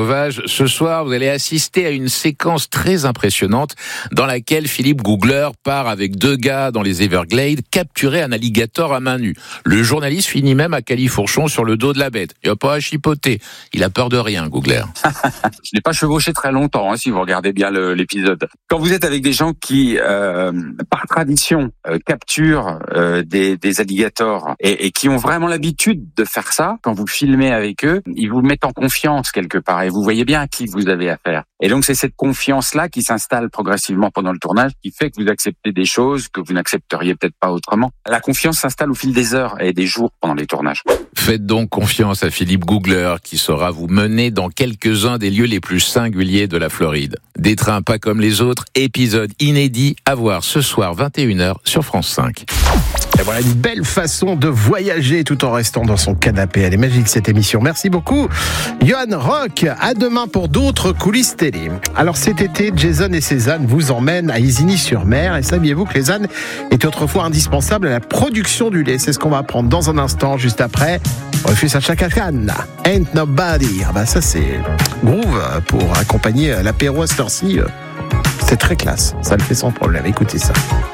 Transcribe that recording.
Sauvage. Ce soir, vous allez assister à une séquence très impressionnante dans laquelle Philippe Googler part avec 2 gars dans les Everglades capturer un alligator à main nue. Le journaliste finit même à califourchon sur le dos de la bête. Il n'a pas à chipoter. Il a peur de rien, Googler. Je n'ai pas chevauché très longtemps, si vous regardez bien l'épisode. Quand vous êtes avec des gens qui, par tradition, capturent des alligators et qui ont vraiment l'habitude de faire ça, quand vous filmez avec eux, ils vous mettent en confiance quelque part et vous voyez bien à qui vous avez affaire. Et donc c'est cette confiance-là qui s'installe progressivement pendant le tournage, qui fait que vous acceptez des choses que vous n'accepteriez peut-être pas autrement. La confiance s'installe au fil des heures et des jours pendant les tournages. Faites donc confiance à Philippe Googler qui saura vous mener dans quelques-uns des lieux les plus singuliers de la Floride. Des trains pas comme les autres, épisode inédit à voir ce soir 21h sur France 5. Et voilà une belle façon de voyager tout en restant dans son canapé. Elle est magique cette émission. Merci beaucoup, Johan Rock. À demain pour d'autres coulisses télé. Alors cet été, Jason et Cézanne vous emmènent à Isigny-sur-Mer. Et saviez-vous que les ânes étaient autrefois indispensables à la production du lait? C'est ce qu'on va apprendre dans un instant, juste après. Refus à Chaka Khan. Ain't Nobody. Ça c'est groove pour accompagner l'apéro à cette heure-ci. C'est très classe. Ça le fait sans problème. Écoutez ça.